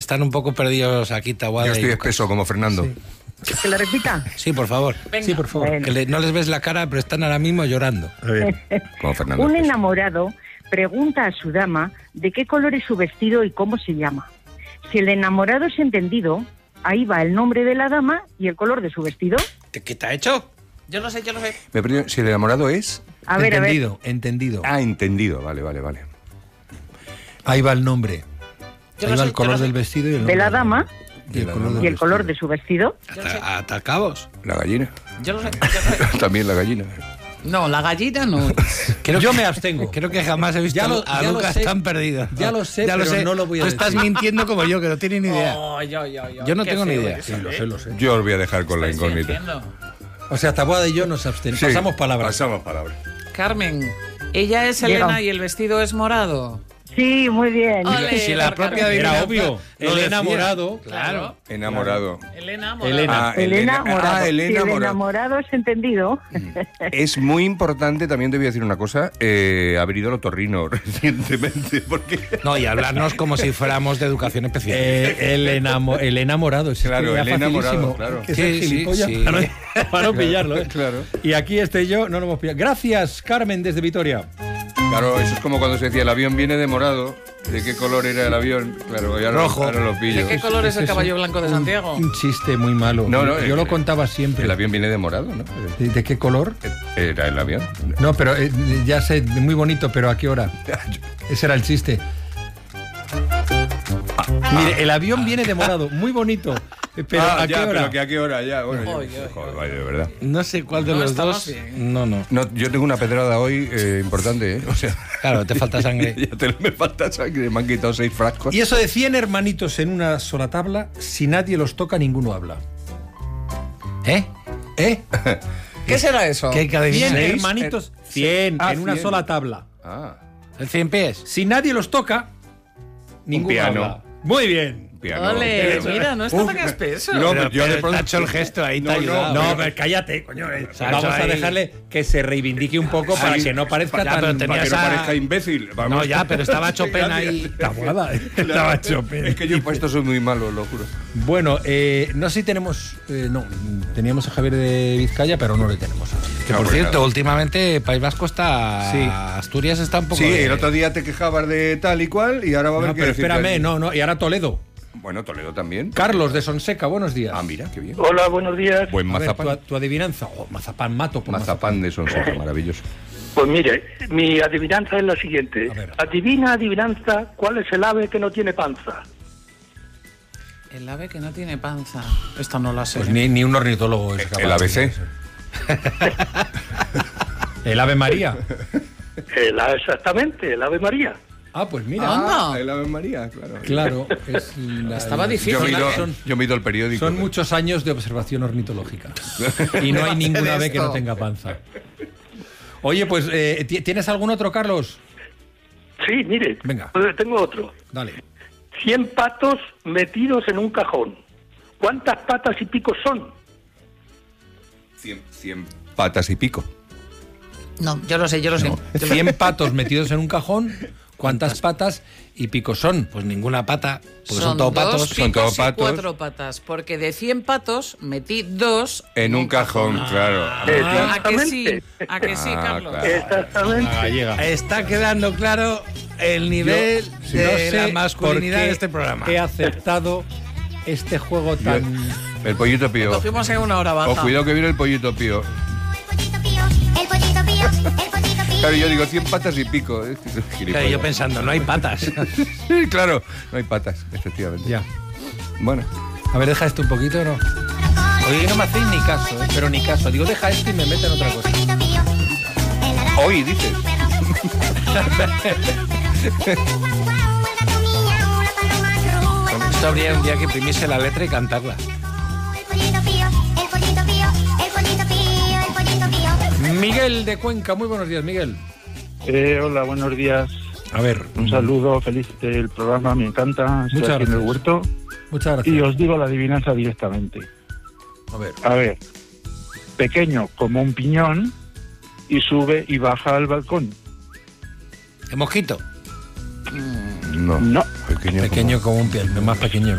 están un poco perdidos aquí, Taboada. Yo estoy espeso como Fernando. Sí. ¿Que le repita? Sí, por favor. Venga. Sí, por favor. Bueno. Que no les ves la cara, pero están ahora mismo llorando. Como Fernando. Un espeso. enamorado pregunta a su dama de qué color es su vestido y cómo se llama. Si el enamorado es entendido, ahí va el nombre de la dama y el color de su vestido. ¿Qué te ha hecho? Yo lo sé. Me he perdido. Si el enamorado es... A ver. Entendido. Ah, entendido. Vale. Ahí va el nombre. Yo Ahí lo va sé, el color yo lo del sé. vestido y el De nombre la del dama hombre. Y el color del y el color de vestido. su vestido. Atacabos. La gallina. Yo lo sé. También la gallina. No, la gallina no. Yo me abstengo. Creo que jamás he visto Ya lo- a ya lo Lucas sé. tan perdido. Ya lo sé, pero no lo voy a Tú decir. estás mintiendo como yo, que no tienes ni idea. Oh, yo Yo no qué tengo ni feo idea. eso, Sí, lo sé. Yo os voy a dejar con la Estáis incógnita. fingiendo. O sea, Taboada y yo nos abstenemos. Sí, Pasamos palabras. Pasamos palabras. Carmen, ella es Diga. Elena y el vestido es morado. Sí, muy bien. Ole, Si la propia Carmen. Era adivinanza obvio. lo El decía. enamorado. Claro. Enamorado. Elena morado. Elena. Ah, El enamorado. Ah, el Si el enamorado. enamorado es entendido. Es muy importante, también te voy a decir una cosa, haber ido al otorrino recientemente, porque... No, y hablarnos como si fuéramos de educación especial. El enamorado. Es Claro, que el ya enamorado, facilísimo. claro. Que Sí, es el sí, gilipollas sí. para no pillarlo. ¿eh? Claro. Y aquí yo no lo hemos pillado. Gracias, Carmen, desde Vitoria. Claro, eso es como cuando se decía el avión viene de morado. ¿De qué color era el avión? Claro, ya Rojo. ahora lo pillo. ¿De qué color es el caballo blanco de Santiago? Un chiste muy malo. No, no, Yo lo contaba siempre. El avión viene de morado, ¿no? ¿De qué color? Era el avión. No, pero ya sé, muy bonito, pero ¿a qué hora? Ese era el chiste. Mire, el avión viene de morado, muy bonito, pero ¿a qué ya, hora? pero que a qué hora ya. Bueno, Oy, oy, joder, vaya, de verdad. No sé cuál de No los estamos dos. bien. No. No, yo tengo una pedrada hoy importante, ¿eh? O sea, Claro, te falta sangre. me falta sangre. Me han quitado 6 frascos. Y eso de 100 hermanitos en una sola tabla, si nadie los toca, ninguno habla. ¿Eh? ¿Eh? ¿Qué será eso? ¿Qué hay que 100 adivinar? Seis, hermanitos, 100 Ah, en una 100. sola tabla. Ah, ¿El 100 pies? Si nadie los toca, ninguno piano. habla. Muy bien. piano. Ole, mira, no está Uf, tan espeso. no, Pero, yo de pero pronto... te ha hecho el gesto ahí, te ha No, ayudado. No, pero cállate, coño. Se ha Vamos hecho a ahí- dejarle que se reivindique un poco para Ahí- que no parezca Ya, pero tan... tenía Para que no esa- parezca imbécil. Vamos. No, ya, pero estaba Chopin ahí. Tabuada, estaba Chopin. Es que yo para esto soy muy malo, lo juro. Bueno, no sé si tenemos... no, teníamos a Javier de Vizcaya, pero no le tenemos. Que por cierto, últimamente País Vasco está... Sí. Asturias está un poco... Sí, de- el otro día te quejabas de tal y cual y ahora va a haber No, que pero decir espérame, que- no, y ahora Toledo. Bueno, Toledo también. Carlos de Sonseca, buenos días. Ah, mira, qué bien. Hola, buenos días. Buen A ver, mazapán. tu adivinanza. Oh, mazapán, mato por Mazapán de Sonseca, maravilloso. Pues mire, mi adivinanza es la siguiente. A ver. Adivinanza, ¿cuál es el ave que no tiene panza? El ave que no tiene panza. Esta no la sé. Pues ni un ornitólogo es capaz El de ABC. adivinar eso. El Ave María. Exactamente, el ave María. Ah, pues mira. Anda. El Ave María, claro. Claro, es la- Estaba difícil. Yo mido el periódico. Son muchos años de observación ornitológica. Y no hay ninguna ave que no tenga panza. Oye, pues, ¿tienes algún otro, Carlos? Sí, mire, Venga. tengo otro. Dale. 100 patos metidos en un cajón. ¿Cuántas patas y picos son? 100 patas y pico. No, yo lo sé. 100 patos metidos en un cajón. ¿Cuántas patas y picos son? Pues ninguna pata, porque son todos dos patos. picos son todos y patos. 4 patas. Porque de 100 patos metí 2 En un cajón, claro. ¿A que sí? Exactamente. ¿A que sí, Ah, Carlos? claro. Exactamente. Gallega. Está quedando claro el nivel de la masculinidad de este programa. He aceptado este juego tan... El pollito pío. Lo fuimos en una hora baja. O cuidado que viene el pollito pío. El pollito pío, el pollito pío. Claro, yo digo 100 patas y pico. Claro, yo pensando, no hay patas. Sí, claro, no hay patas, efectivamente. Ya. Bueno, A ver, deja esto un poquito, ¿no? Oye, no me hacéis ni caso, pero ni caso. Digo, deja esto y me meten otra cosa. Pollito pío. El araña hoy dices. Esto habría un día que imprimirse la letra y cantarla. pollito pío, el pollito pío, el pollito pío, el pollito pío. Miguel de Cuenca, muy buenos días, Miguel. Hola, buenos días. A ver, Un saludo, feliz el programa, me encanta. Estoy Muchas aquí en el gracias. huerto muchas gracias. y os digo la adivinanza directamente. A ver, A ver, pequeño como un piñón y sube y baja al balcón. ¿El mosquito? No. No. Pequeño. pequeño como un pie, más pequeño